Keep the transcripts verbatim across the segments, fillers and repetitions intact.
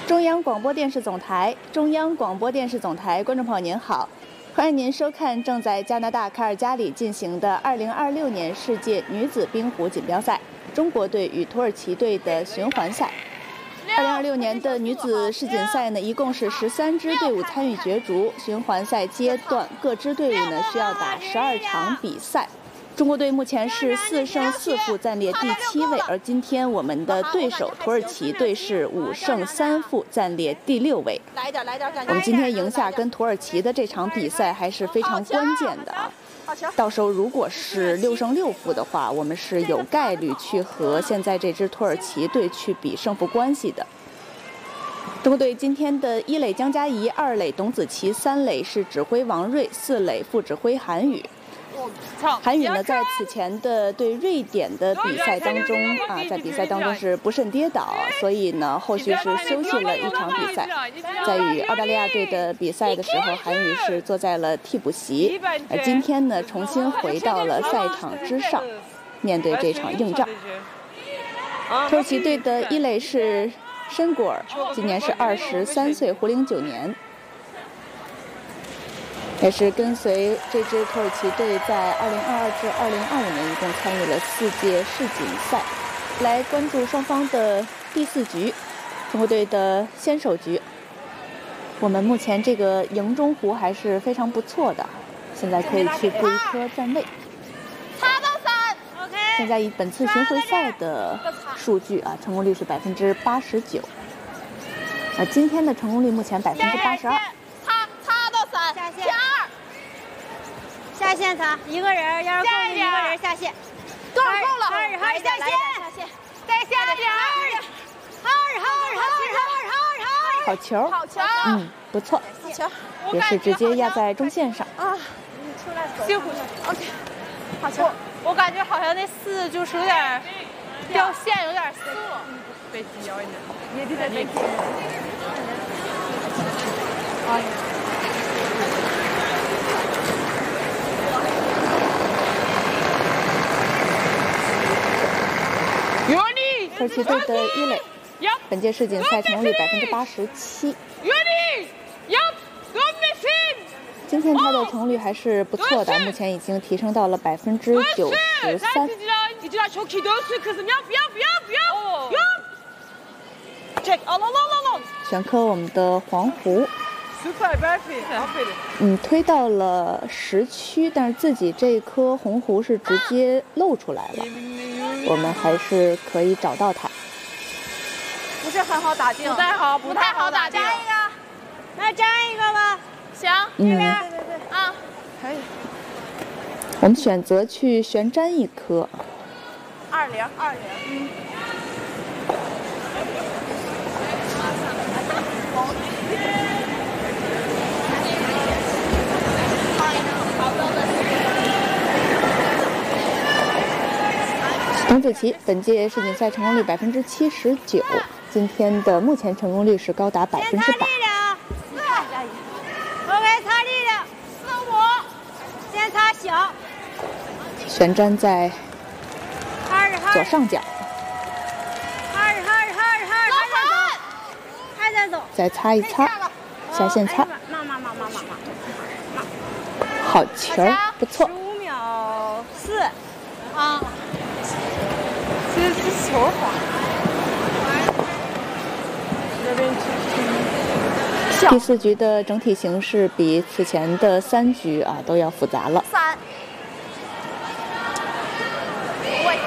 中央广播电视总台，中央广播电视总台，观众朋友您好，欢迎您收看正在加拿大卡尔加里进行的二零二六年世界女子冰壶锦标赛中国队与土耳其队的循环赛。二零二六年的女子世锦赛呢，一共是十三支队伍参与角逐，循环赛阶段各支队伍呢需要打十二场比赛。中国队目前是四胜四负，暂列第七位，而今天我们的对手土耳其队是五胜三负，暂列第六位。我们今天赢下跟土耳其的这场比赛还是非常关键的啊！到时候如果是六胜六负的话，我们是有概率去和现在这支土耳其队去比胜负关系的。中国队今天的一垒江嘉怡，二垒董子琪，三垒是指挥王睿，四垒副指挥韩宇。韩宇呢，在此前的对瑞典的比赛当中啊，在比赛当中是不慎跌倒，所以呢，后续是休息了一场比赛。在与澳大利亚队的比赛的时候，韩宇是坐在了替补席，而今天呢，重新回到了赛场之上，面对这场硬仗。土耳其队的一垒是申果尔，今年是二十三岁，活龄九年。也是跟随这支土耳其队在二零二二至二零二五年一共参与了四届世锦赛。来关注双方的第四局，中国队的先手局。我们目前这个营中壶还是非常不错的，现在可以去布一颗站位。现在以本次巡回赛的数据啊，成功率是百分之八十九。啊，今天的成功率目前百分之八十二。 下线，下线擦一个人，要是够就一个人下线。 多少够了？ 二号下线， 下线，再下点二，二号，二号，二号，二号。 好球， 好球， 嗯，不错， 好球， 也是直接压在中线上。 啊，辛苦了 ，OK， 好球。我感觉好像那四就是有点掉线，有点失落。被挤摇一点，也得在被挤。哎呀。 土耳其队的一垒，本届世锦赛成功率百分之八十七。今天他的成功率还是不错的，目前已经提升到了百分之九十三。选科我们的黄湖，嗯，推到了十区，但是自己这颗红湖是直接露出来了。我们还是可以找到它， 不是很好打进，不太好，不太好打进。 粘一个，来粘一个吧。 行， 嗯， 对对对，啊，可以。 我们选择去悬粘一颗。 二零二零，嗯。 董子琪本届世锦赛成功率百分之七十九，今天的目前成功率是高达百分之百。 我给擦力量，四五，先擦小， 悬粘在左上角， 二二二二，还在走， 再擦一擦，下线擦，好球，不错。 十五秒四，啊。 这是球滑。 第四局的整体形势比此前的三局啊都要复杂了。 三。喂。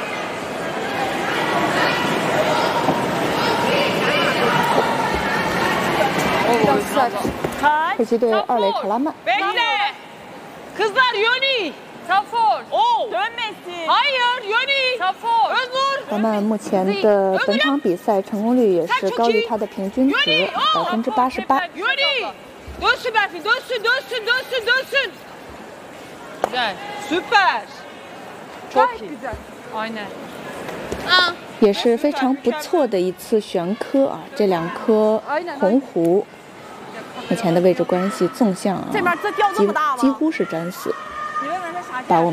土耳其队二垒卡拉曼。 Kızlar Yoni. Tafor. Oh. Dönmesin. Hayır Yoni. Tafor. Özgür. 卡拉曼目前的本场比赛成功率也是高于他的平均值百分之八十八。 Yoni. Dönsün Berfin. Dönsün dönsün dönsün dönsün. Güzel. Süper. Çok iyi. Güzel. Aynen. 啊， 也是非常不错的一次悬科啊！这两颗红壶目前的位置关系纵向啊，几几乎是沾死，把我们。